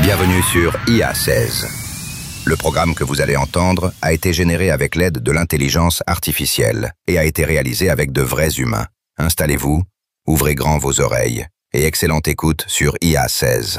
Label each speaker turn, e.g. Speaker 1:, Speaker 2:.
Speaker 1: Bienvenue sur IA 16. Le programme que vous allez entendre a été généré avec l'aide de l'intelligence artificielle et a été réalisé avec de vrais humains. Installez-vous, ouvrez grand vos oreilles et excellente écoute sur IA 16.